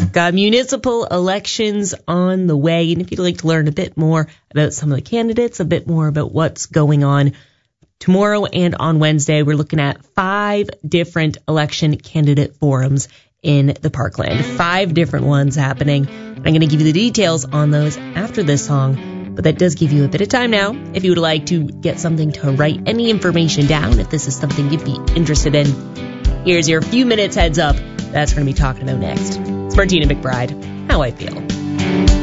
Got municipal elections on the way. And if you'd like to learn a bit more about some of the candidates, a bit more about what's going on tomorrow and on Wednesday, we're looking at 5 different election candidate forums in the Parkland. 5 different ones happening. I'm going to give you the details on those after this song, but that does give you a bit of time now if you would like to get something to write any information down, if this is something you'd be interested in. Here's your few minutes heads up. That's what we're going to be talking about next. It's Martina McBride, How I Feel.